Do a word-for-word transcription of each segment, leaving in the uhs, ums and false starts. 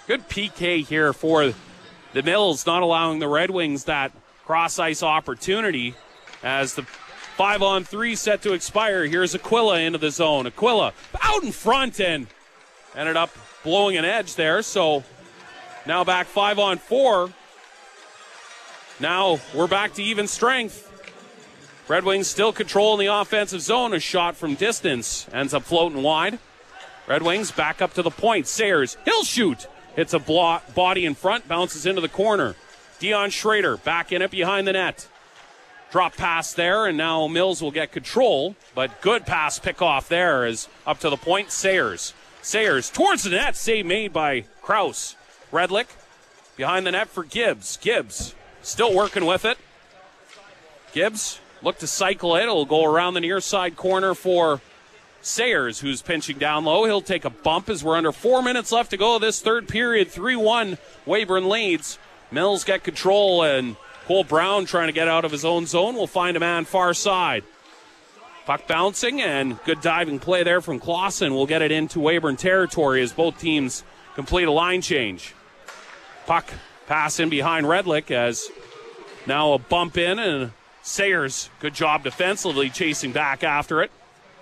Good P K here for the Mills, not allowing the Red Wings that cross-ice opportunity as the five-on-three set to expire. Here's Aquila into the zone. Aquila out in front and ended up blowing an edge there. So now back five-on-four. Now we're back to even strength. Red Wings still controlling the offensive zone. A shot from distance ends up floating wide. Red Wings back up to the point. Sayers, he'll shoot. Hits a blo- body in front, bounces into the corner. Dion Schrader back in it behind the net. Drop pass there, and now Mills will get control, but good pass pick off there is up to the point. Sayers. Sayers towards the net, save made by Krause. Redlick behind the net for Gibbs. Gibbs still working with it. Gibbs look to cycle it. It'll go around the near side corner for Sayers, who's pinching down low. He'll take a bump as we're under four minutes left to go this third period. three one, Weyburn leads. Mills get control, and Cole Brown trying to get out of his own zone. Will find a man far side. Puck bouncing, and good diving play there from Clausen. We'll get it into Weyburn territory as both teams complete a line change. Puck pass in behind Redlick as now a bump in, and Sayers, good job defensively chasing back after it.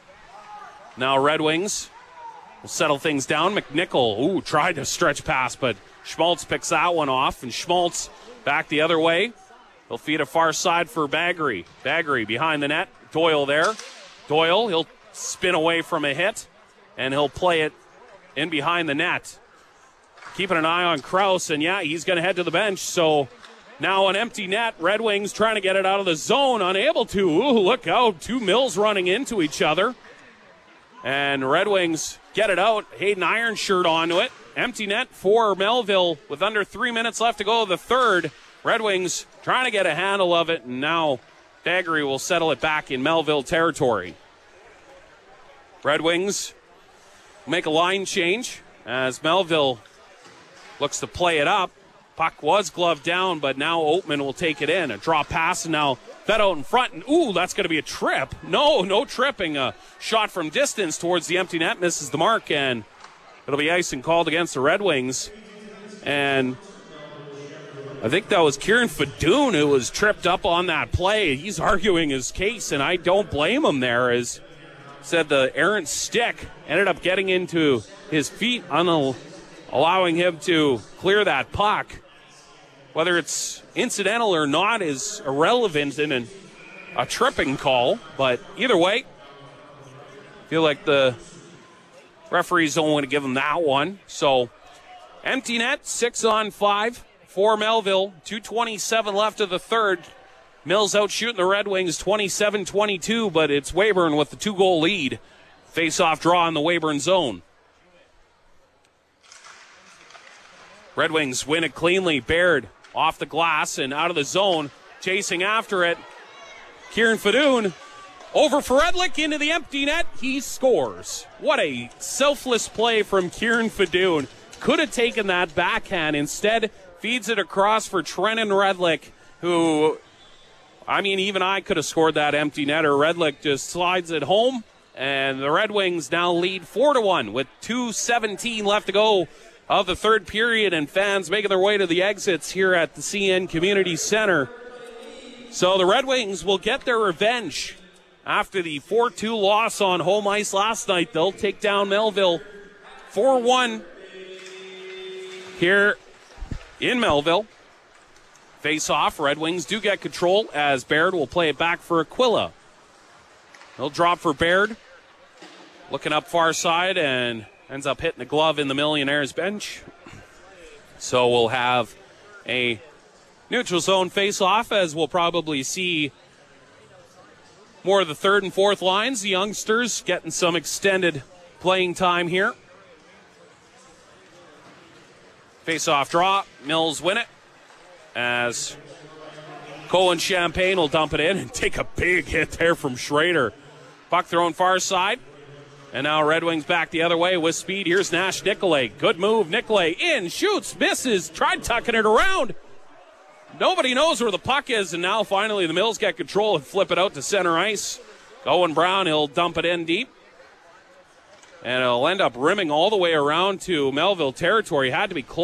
Now Red Wings will settle things down. McNichol, ooh, tried to stretch pass, but Schmaltz picks that one off, and Schmaltz back the other way. He'll feed a far side for Baggery. Baggery behind the net. Doyle there. Doyle, he'll spin away from a hit, and he'll play it in behind the net. Keeping an eye on Krause, and yeah, he's going to head to the bench, so now an empty net. Red Wings trying to get it out of the zone, unable to. Ooh, look out, two Mills running into each other. And Red Wings get it out. Hayden Ironshirt onto it. Empty net for Melville with under three minutes left to go the third. Red Wings trying to get a handle of it, and now Baggery will settle it back in Melville territory. Red Wings make a line change as Melville looks to play it up. Puck was gloved down, but now Oatman will take it in. A drop pass, and now that out in front, and ooh, that's going to be a trip. No, no tripping. A shot from distance towards the empty net, misses the mark, and it'll be icing called against the Red Wings. And I think that was Kieran Fadoon who was tripped up on that play. He's arguing his case, and I don't blame him there, as said the errant stick ended up getting into his feet, un- allowing him to clear that puck. Whether it's incidental or not is irrelevant in an, a tripping call, but either way, I feel like the referees don't want to give him that one. So, empty net, six on five for Melville. two twenty-seven left of the third. Mills out shooting the Red Wings twenty-seven twenty-two, but it's Weyburn with the two-goal lead. Face-off draw in the Weyburn zone. Red Wings win it cleanly. Baird off the glass and out of the zone, chasing after it. Kieran Fadoon over for Redlick into the empty net. He scores. What a selfless play from Kieran Fadoon. Could have taken that backhand. Instead, feeds it across for Trenton Redlick, who, I mean, even I could have scored that empty netter. Redlick just slides it home, and the Red Wings now lead four to one with two seventeen left to go of the third period, and fans making their way to the exits here at the C N Community Center. So the Red Wings will get their revenge after the four two loss on home ice last night. They'll take down Melville four one here in Melville. Face off, Red Wings do get control as Baird will play it back for Aquila. He'll drop for Baird. Looking up far side and ends up hitting the glove in the Millionaires bench. So we'll have a neutral zone face-off, as we'll probably see more of the third and fourth lines. The youngsters getting some extended playing time here. Face-off draw. Mills win it as Colin Champagne will dump it in and take a big hit there from Schrader. Puck thrown far side. And now Red Wings back the other way with speed. Here's Nash Nicolay. Good move. Nicolay in, shoots, misses, tried tucking it around. Nobody knows where the puck is, and now finally the Mills get control and flip it out to center ice. Owen Brown, he'll dump it in deep. And it'll end up rimming all the way around to Melville territory. Had to be close.